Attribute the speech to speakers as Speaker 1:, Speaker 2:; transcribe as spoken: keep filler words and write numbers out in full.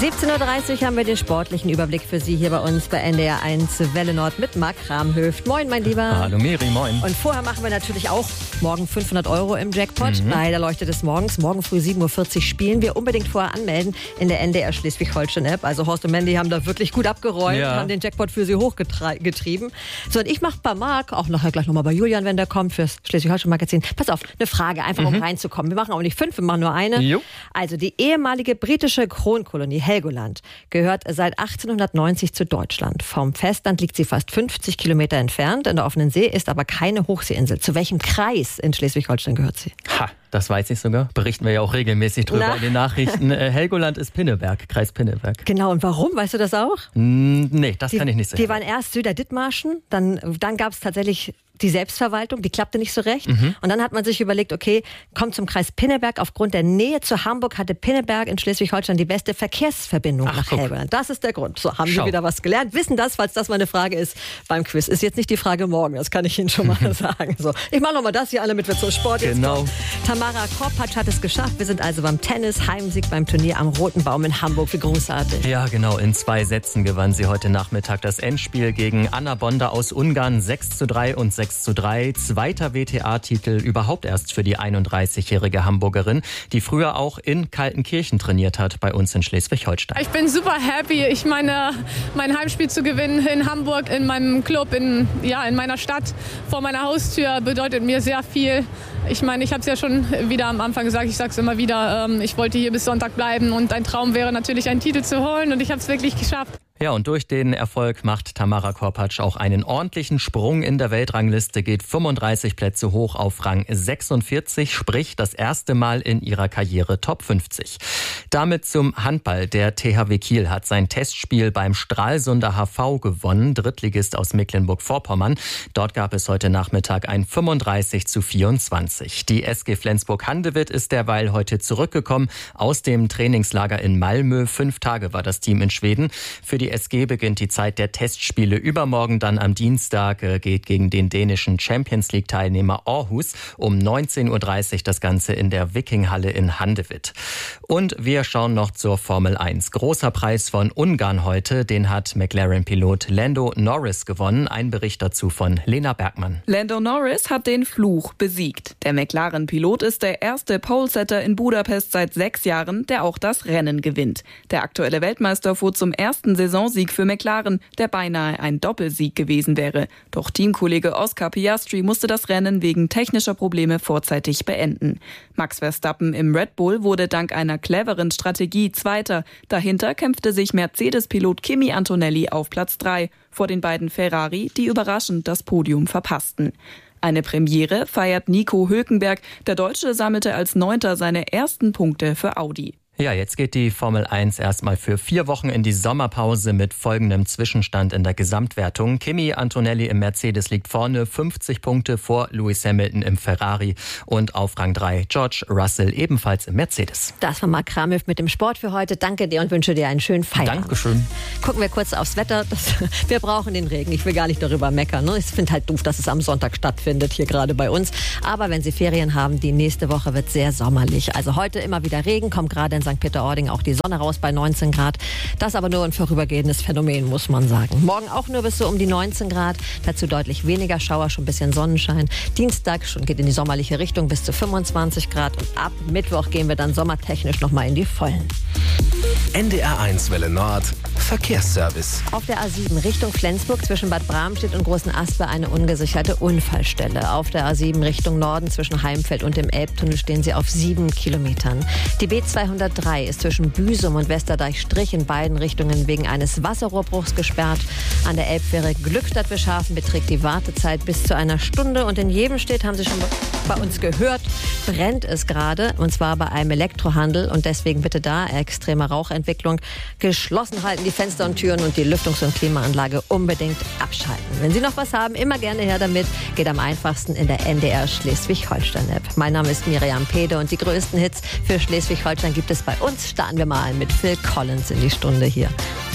Speaker 1: siebzehn Uhr dreißig haben wir den sportlichen Überblick für Sie hier bei uns bei N D R eins Welle Nord mit Marc Kramhöft. Moin, mein Lieber.
Speaker 2: Hallo Miri, moin.
Speaker 1: Und vorher machen wir natürlich auch morgen fünfhundert Euro im Jackpot
Speaker 2: Mhm.
Speaker 1: bei der Leuchte des Morgens. Morgen früh sieben Uhr vierzig spielen wir. Unbedingt vorher anmelden in der N D R Schleswig-Holstein-App. Also Horst und Mandy haben da wirklich gut abgeräumt,
Speaker 2: Ja.
Speaker 1: haben den Jackpot für Sie hochgetrieben. So, und ich mache bei Marc, auch nachher gleich nochmal bei Julian, wenn der kommt, fürs Schleswig-Holstein-Magazin. Pass auf, eine Frage, einfach um reinzukommen. Wir machen auch nicht fünf, wir machen nur eine.
Speaker 2: Jo.
Speaker 1: Also die ehemalige britische Kronkolonie Helgoland gehört seit achtzehnhundertneunzig zu Deutschland. Vom Festland liegt sie fast fünfzig Kilometer entfernt. In der offenen See ist aber keine Hochseeinsel. Zu welchem Kreis in Schleswig-Holstein gehört sie?
Speaker 2: Ha, das weiß ich sogar. Berichten wir ja auch regelmäßig drüber
Speaker 1: Na?
Speaker 2: in den Nachrichten. Äh, Helgoland ist Pinneberg, Kreis Pinneberg.
Speaker 1: Genau, und warum? Weißt du das auch?
Speaker 2: Hm, nee, das
Speaker 1: Die,
Speaker 2: kann ich nicht sagen.
Speaker 1: die waren erst Söder-Dithmarschen, dann, dann gab es tatsächlich die Selbstverwaltung, die klappte nicht so recht.
Speaker 2: Mhm.
Speaker 1: Und dann hat man sich überlegt, okay, kommt zum Kreis Pinneberg. Aufgrund der Nähe zu Hamburg hatte Pinneberg in Schleswig-Holstein die beste Verkehrsverbindung
Speaker 2: Ach,
Speaker 1: nach
Speaker 2: guck.
Speaker 1: Helgoland. Das ist der Grund. So, haben
Speaker 2: Schau.
Speaker 1: Sie wieder was gelernt. Wissen das, falls das mal eine Frage ist beim Quiz. Ist jetzt nicht die Frage morgen, das kann ich Ihnen schon mal sagen. So, ich mache nochmal das hier alle mit, wir zum Sport jetzt
Speaker 2: Genau.
Speaker 1: kommen. Tamara Korpatsch hat es geschafft. Wir sind also beim Tennis, Heimsieg beim Turnier am Roten Baum in Hamburg. Wie großartig.
Speaker 2: Ja, genau. In zwei Sätzen gewann sie heute Nachmittag das Endspiel gegen Anna Bonda aus Ungarn. sechs zu drei und sechs zu drei. Zweiter W T A-Titel überhaupt erst für die einunddreißigjährige Hamburgerin, die früher auch in Kaltenkirchen trainiert hat, bei uns in Schleswig-Holstein.
Speaker 3: Ich bin super happy. Ich meine, mein Heimspiel zu gewinnen in Hamburg, in meinem Club, in, ja, in meiner Stadt, vor meiner Haustür, bedeutet mir sehr viel. Ich meine, ich habe es ja schon wieder am Anfang gesagt, ich sage es immer wieder, ähm, ich wollte hier bis Sonntag bleiben und ein Traum wäre natürlich, einen Titel zu holen und ich habe es wirklich geschafft.
Speaker 2: Ja, und durch den Erfolg macht Tamara Korpatsch auch einen ordentlichen Sprung in der Weltrangliste, geht fünfunddreißig Plätze hoch auf Rang sechsundvierzig, sprich das erste Mal in ihrer Karriere Top fünfzig. Damit zum Handball. Der T H W Kiel hat sein Testspiel beim Stralsunder H V gewonnen, Drittligist aus Mecklenburg-Vorpommern. Dort gab es heute Nachmittag ein fünfunddreißig zu vierundzwanzig. Die S G Flensburg-Handewitt ist derweil heute zurückgekommen aus dem Trainingslager in Malmö. Fünf Tage war das Team in Schweden. Für die S G beginnt die Zeit der Testspiele übermorgen, dann am Dienstag äh, geht gegen den dänischen Champions-League-Teilnehmer Aarhus um neunzehn Uhr dreißig das Ganze in der Vikinghalle in Handewitt. Und wir schauen noch zur Formel eins. Großer Preis von Ungarn heute, den hat McLaren-Pilot Lando Norris gewonnen. Ein Bericht dazu von Lena Bergmann.
Speaker 4: Lando Norris hat den Fluch besiegt. Der McLaren-Pilot ist der erste Polesetter in Budapest seit sechs Jahren, der auch das Rennen gewinnt. Der aktuelle Weltmeister fuhr zum ersten Saisonsieg für McLaren, der beinahe ein Doppelsieg gewesen wäre. Doch Teamkollege Oscar Piastri musste das Rennen wegen technischer Probleme vorzeitig beenden. Max Verstappen im Red Bull wurde dank einer cleveren Strategie Zweiter. Dahinter kämpfte sich Mercedes-Pilot Kimi Antonelli auf Platz drei vor den beiden Ferrari, die überraschend das Podium verpassten. Eine Premiere feiert Nico Hülkenberg. Der Deutsche sammelte als Neunter seine ersten Punkte für Audi.
Speaker 2: Ja, jetzt geht die Formel eins erstmal für vier Wochen in die Sommerpause mit folgendem Zwischenstand in der Gesamtwertung. Kimi Antonelli im Mercedes liegt vorne, fünfzig Punkte vor Lewis Hamilton im Ferrari und auf Rang drei George Russell ebenfalls im Mercedes.
Speaker 1: Das war Marc Kramhöft mit dem Sport für heute. Danke dir und wünsche dir einen schönen Feierabend.
Speaker 2: Dankeschön.
Speaker 1: Gucken wir kurz aufs Wetter. Das, wir brauchen den Regen. Ich will gar nicht darüber meckern. Ne? Ich finde halt doof, dass es am Sonntag stattfindet, hier gerade bei uns. Aber wenn Sie Ferien haben, die nächste Woche wird sehr sommerlich. Also heute immer wieder Regen, kommt gerade in Sankt Peter-Ording auch die Sonne raus bei neunzehn Grad. Das aber nur ein vorübergehendes Phänomen, muss man sagen. Morgen auch nur bis so um die neunzehn Grad. Dazu deutlich weniger Schauer, schon ein bisschen Sonnenschein. Dienstag schon geht in die sommerliche Richtung bis zu fünfundzwanzig Grad. Und ab Mittwoch gehen wir dann sommertechnisch nochmal in die Vollen.
Speaker 5: N D R eins Welle Nord Verkehrsservice.
Speaker 1: Auf der A sieben Richtung Flensburg zwischen Bad Bramstedt und Großen Aspe eine ungesicherte Unfallstelle. Auf der A sieben Richtung Norden zwischen Heimfeld und dem Elbtunnel stehen Sie auf sieben Kilometern. Die B zweihundertdrei ist zwischen Büsum und Westerdeich-Strich in beiden Richtungen wegen eines Wasserrohrbruchs gesperrt. An der Elbfähre Glückstadt-Beschhafen beträgt die Wartezeit bis zu einer Stunde. Und in jedem Stedt, haben Sie schon bei uns gehört, brennt es gerade. Und zwar bei einem Elektrohandel. Und deswegen bitte da, extreme Rauchentwicklung, geschlossen halten die Fenster und Türen und die Lüftungs- und Klimaanlage unbedingt abschalten. Wenn Sie noch was haben, immer gerne her damit. Geht am einfachsten in der N D R Schleswig-Holstein-App. Mein Name ist Miriam Pede und die größten Hits für Schleswig-Holstein gibt es bei uns. Starten wir mal mit Phil Collins in die Stunde hier.